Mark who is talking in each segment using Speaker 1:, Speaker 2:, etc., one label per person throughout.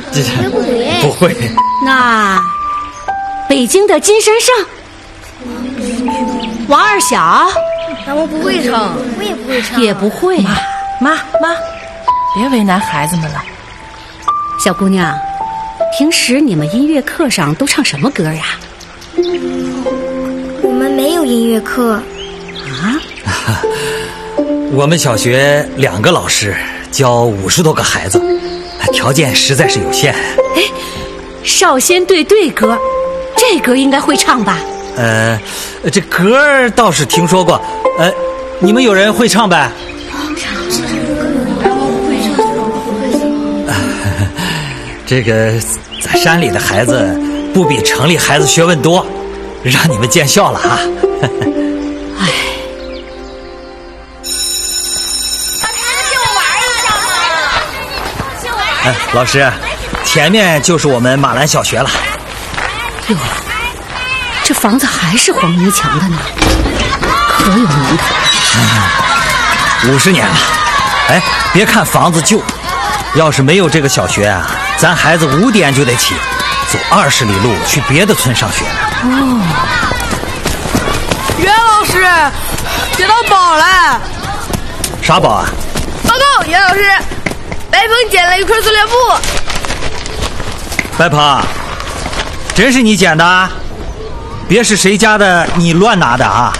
Speaker 1: 不会。
Speaker 2: 那北京的金山上，王二小，
Speaker 3: 咱们不会唱，我也不会唱，
Speaker 2: 也不会。
Speaker 4: 妈，别为难孩子们了。
Speaker 2: 小姑娘，平时你们音乐课上都唱什么歌呀？
Speaker 3: 我们没有音乐课
Speaker 2: 啊。
Speaker 1: 我们小学2个老师教50多个孩子，条件实在是有限。
Speaker 2: 哎，少先队队歌，这歌应该会唱吧？
Speaker 1: 这歌倒是听说过。你们有人会唱呗？这个咱山里的孩子不比城里孩子学问多，让你们见笑了哈。
Speaker 2: 哎，
Speaker 1: 老师，前面就是我们马兰小学了。
Speaker 2: 哟，这房子还是黄泥墙的呢，可有年头了。
Speaker 1: 50年了。哎，别看房子旧，要是没有这个小学啊，咱孩子5点就得起，走20里路去别的村上学呢。
Speaker 2: 哦，
Speaker 5: 袁老师，接到宝了。
Speaker 1: 啥宝啊？
Speaker 5: 报告，袁老师，白鹏捡了一块塑料布。
Speaker 1: 白鹏，真是你捡的？别是谁家的你乱拿的啊？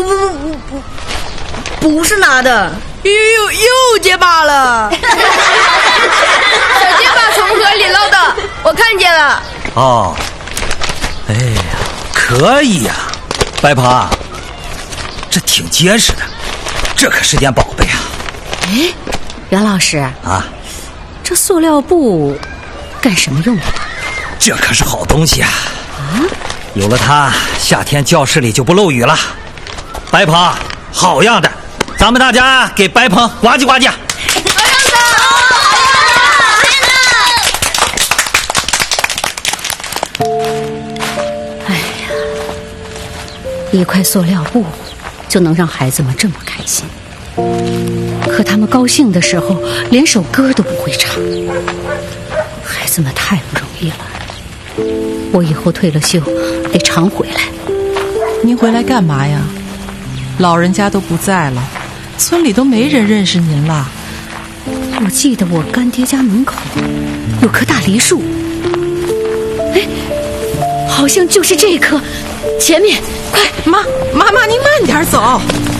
Speaker 3: 不是拿的，
Speaker 5: 又结巴了。小结巴从河里捞的，我看见了。
Speaker 1: 哦，哎呀，可以呀，白鹏，这挺结实的，这可是件宝贝啊。
Speaker 2: 哎，袁老师
Speaker 1: 啊，
Speaker 2: 这塑料布干什么用的？
Speaker 1: 这可是好东西啊！有了它，夏天教室里就不漏雨了。白鹏，好样的！咱们大家给白鹏呱唧呱唧。
Speaker 2: 哎呀，一块塑料布就能让孩子们这么开心，可他们高兴的时候连首歌都不会唱，孩子们太不容易了。我以后退了休得常回来。
Speaker 4: 您回来干嘛呀？老人家都不在了，村里都没人认识您了。
Speaker 2: 我记得我干爹家门口有棵大梨树，哎，好像就是这棵，前面，快，
Speaker 4: 妈，您慢点走。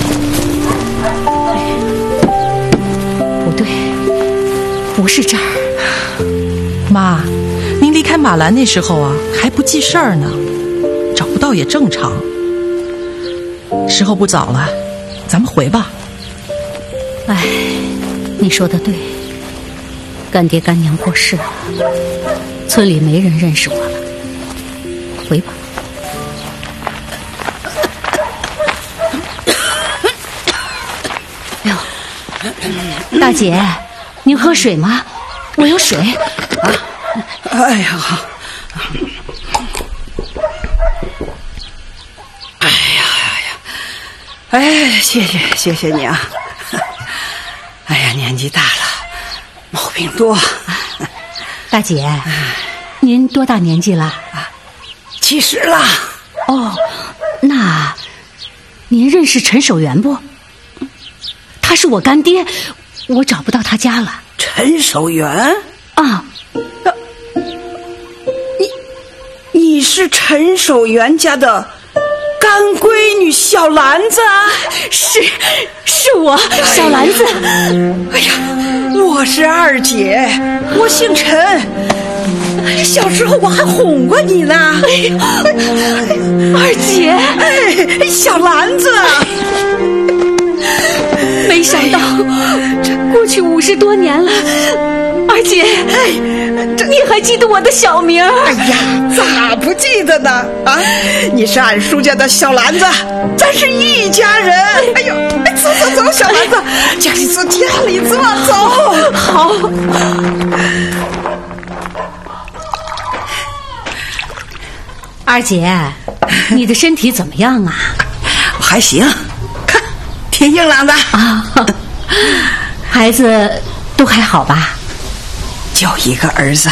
Speaker 2: 不对，不是这儿。
Speaker 4: 妈，您离开马兰那时候啊，还不记事儿呢，找不到也正常。时候不早了，咱们回吧。
Speaker 2: 哎，你说的对，干爹干娘过世了，村里没人认识我了，回吧。哎呦，大姐，您喝水吗？我有水。
Speaker 6: 哎呀，好。哎，谢谢你啊！哎呀，年纪大了，毛病多。
Speaker 2: 大姐，您多大年纪了
Speaker 6: ？70了。
Speaker 2: 哦，那您认识陈守元不？他是我干爹，我找不到他家了。
Speaker 6: 陈守元
Speaker 2: 啊？
Speaker 6: 你是陈守元家的干闺女小兰子啊？
Speaker 2: 是我小兰子。
Speaker 6: 哎呀，我是二姐，我姓陈。小时候我还哄过你呢。
Speaker 2: 二姐，
Speaker 6: 哎，小兰子。
Speaker 2: 没想到这过去50多年了，二姐，你还记得我的小名？
Speaker 6: 哎呀，咋不记得呢？啊，你是俺叔家的小兰子，咱是一家人。哎呦，走，小兰子，家里坐，家里坐，走。
Speaker 2: 好。二姐，你的身体怎么样啊？
Speaker 6: 我还行，看挺硬朗的
Speaker 2: 啊。孩子都还好吧？
Speaker 6: 就一个儿子，